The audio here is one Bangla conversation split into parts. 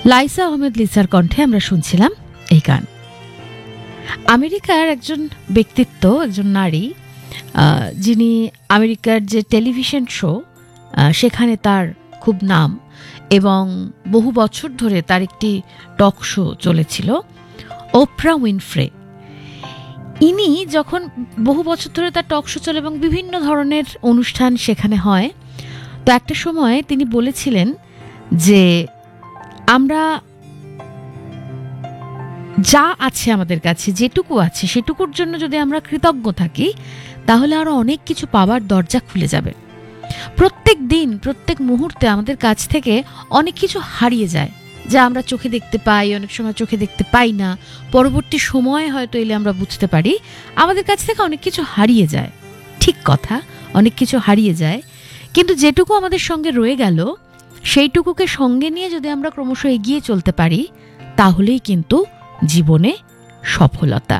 লাইসা আহমেদ লিসার কণ্ঠে আমরা শুনছিলাম এই গান। আমেরিকার একজন ব্যক্তিত্ব, একজন নারী, যিনি আমেরিকার যে টেলিভিশন শো সেখানে তার খুব নাম এবং বহু বছর ধরে তার একটি টক শো চলেছিল, ওপ্রা উইনফ্রে। ইনি যখন বহু বছর ধরে তার টক শো চলে এবং বিভিন্ন ধরনের অনুষ্ঠান সেখানে হয়, তো একটা সময় তিনি বলেছিলেন যে আমরা যা আছে আমাদের কাছে, যেটুকু আছে সেটুকুর জন্য যদি আমরা কৃতজ্ঞ থাকি তাহলে আরো অনেক কিছু পাওয়ার দরজা খুলে যাবে। প্রত্যেক দিন, প্রত্যেক মুহূর্তে আমাদের কাছ থেকে অনেক কিছু হারিয়ে যায়, যা আমরা চোখে দেখতে পাই, অনেক সময় চোখে দেখতে পাই না, পরবর্তী সময়ে হয়তো এলে আমরা বুঝতে পারি আমাদের কাছ থেকে অনেক কিছু হারিয়ে যায়। ঠিক কথা, অনেক কিছু হারিয়ে যায়, কিন্তু যেটুকু আমাদের সঙ্গে রয়ে গেল সেইটুকুকে সঙ্গে নিয়ে যদি আমরা ক্রমশ এগিয়ে চলতে পারি তাহলেই কিন্তু জীবনে সফলতা।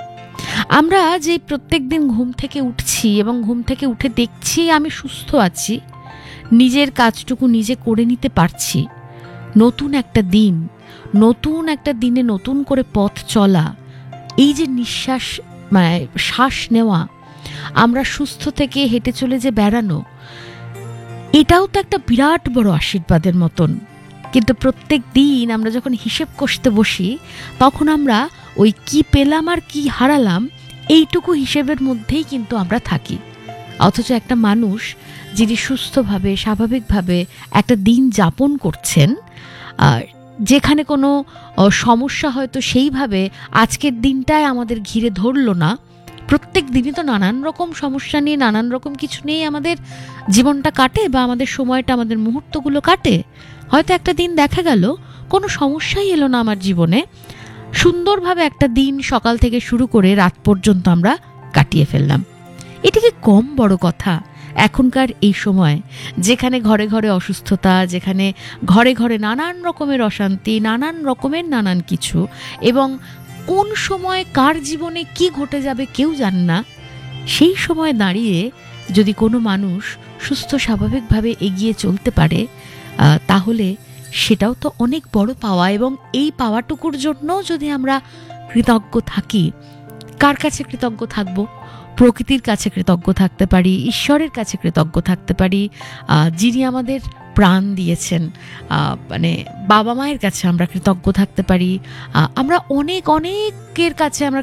আমরা যে প্রত্যেক দিন ঘুম থেকে উঠছি এবং ঘুম থেকে উঠে দেখছি আমি সুস্থ আছি, নিজের কাজটুকু নিজে করে নিতে পারছি, নতুন একটা দিন, নতুন একটা দিনে নতুন করে পথ চলা, এই যে নিঃশ্বাস মানে শ্বাস নেওয়া, আমরা সুস্থ থেকে হেঁটে চলে যে বেড়ানো, এটাও তো একটা বিরাট বড় আশীর্বাদের মতন। কিন্তু প্রত্যেক দিন আমরা যখন হিসেব কষতে বসি তখন আমরা ওই কি পেলাম আর কি হারালাম এইটুকু হিসেবের মধ্যেই কিন্তু আমরা থাকি। অথচ একটা মানুষ যিনি সুস্থভাবে স্বাভাবিকভাবে একটা দিন যাপন করছেন, যেখানে কোনো সমস্যা হয়তো সেইভাবে আজকের দিনটায় আমাদের ঘিরে ধরল না, প্রত্যেক দিনই তো নানান রকম সমস্যা নিয়ে, নানান রকম কিছু নিয়ে আমাদের জীবনটা কাটে বা আমাদের সময়টা, আমাদের মুহূর্তগুলো কাটে। হয়তো একটা দিন দেখা গেল কোনো সমস্যাই এলো না আমার জীবনে, সুন্দরভাবে একটা দিন সকাল থেকে শুরু করে রাত পর্যন্ত আমরা কাটিয়ে ফেললাম। এটা কি কম বড় কথা? এখনকার এই সময় যেখানে ঘরে ঘরে অসুস্থতা, যেখানে ঘরে ঘরে নানান রকমের অশান্তি, নানান রকমের নানান কিছু, এবং কোন সময় কার জীবনে কি ঘটে যাবে কেউ জানে না, সেই সময় দাঁড়িয়ে যদি কোনো মানুষ সুস্থ স্বাভাবিকভাবে এগিয়ে চলতে পারে তাহলে সেটাও তো অনেক বড় পাওয়া। এবং এই পাওয়াটুকুর জন্য যদি আমরা কৃতজ্ঞ থাকি, কার কাছে কৃতজ্ঞ থাকব? প্রকৃতির কাছে কৃতজ্ঞ থাকতে পারি, ঈশ্বরের কাছে কৃতজ্ঞ থাকতে পারি, যিনি আমাদের প্রাণ দিয়েছেন, মানে বাবা মায়ের কাছে আমরা কৃতজ্ঞ থাকতে পারি, আমরা অনেকের কাছে আমরা